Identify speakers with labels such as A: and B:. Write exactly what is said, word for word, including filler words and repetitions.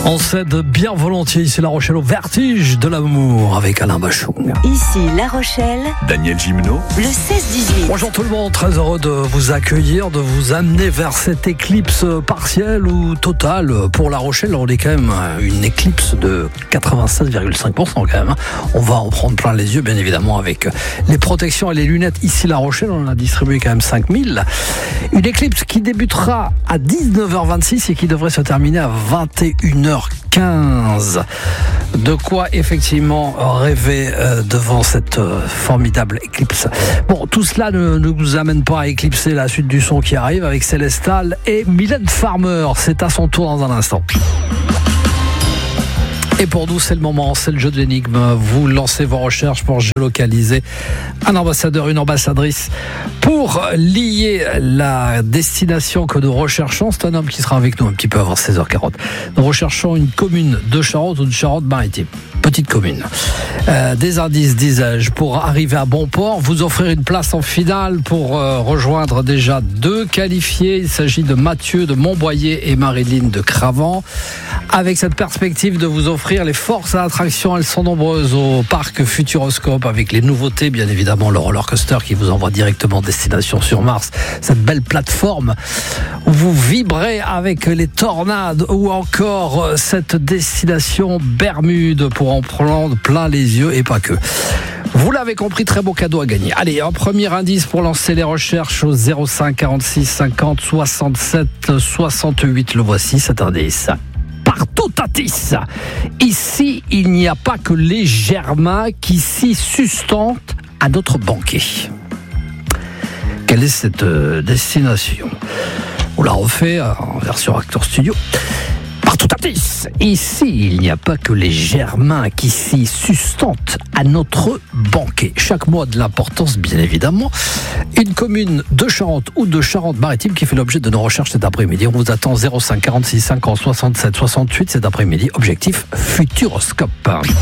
A: On cède bien volontiers ici La Rochelle au vertige de l'amour avec Alain Bachung.
B: Ici La Rochelle,
C: Daniel Gimeno,
B: le seize dix-huit.
A: Bonjour tout le monde, très heureux de vous accueillir, de vous amener vers cette éclipse partielle ou totale pour La Rochelle. On est quand même une éclipse de quatre-vingt-seize virgule cinq pour cent quand même. On va en prendre plein les yeux bien évidemment avec les protections et les lunettes ici La Rochelle. On en a distribué quand même cinq mille. Une éclipse qui débutera à dix-neuf heures vingt-six et qui devrait se terminer à vingt et une heures quinze. De quoi effectivement rêver euh, devant cette euh, formidable éclipse. Bon, tout cela ne, ne nous amène pas à éclipser la suite du son qui arrive avec Célestal et Mylène Farmer. C'est à son tour dans un instant. Et pour nous, c'est le moment, c'est le jeu de l'énigme. Vous lancez vos recherches pour géolocaliser un ambassadeur, une ambassadrice pour lier la destination que nous recherchons. C'est un homme qui sera avec nous un petit peu avant seize heures quarante. Nous recherchons une commune de Charente ou de Charente-Maritime. Petite commune. Euh, des indices, disais-je, pour arriver à bon port. Vous offrir une place en finale pour euh, rejoindre déjà deux qualifiés. Il s'agit de Mathieu de Montboyer et Marilyn de Cravant. Avec cette perspective de vous offrir les forces à attraction, elles sont nombreuses au parc Futuroscope avec les nouveautés, bien évidemment le roller coaster qui vous envoie directement destination sur Mars, cette belle plateforme où vous vibrez avec les tornades ou encore cette destination Bermude pour en prendre plein les yeux et pas que. Vous l'avez compris, très beau cadeau à gagner. Allez, un premier indice pour lancer les recherches au zéro cinq quarante-six cinquante soixante-sept soixante-huit. Le voici cet indice. Partout Tatis. Ici, il n'y a pas que les Germains qui s'y sustentent à notre banquet. Quelle est cette euh, destination? On l'a refait en version Acteur Studio. Partout Tatis. Ici, il n'y a pas que les Germains qui s'y sustentent à notre banquet. Chaque mois de l'importance, bien évidemment. Une commune de Charente ou de Charente-Maritime qui fait l'objet de nos recherches cet après-midi. On vous attend zéro cinq quarante-six cinquante soixante-sept soixante-huit cet après-midi. Objectif Futuroscope.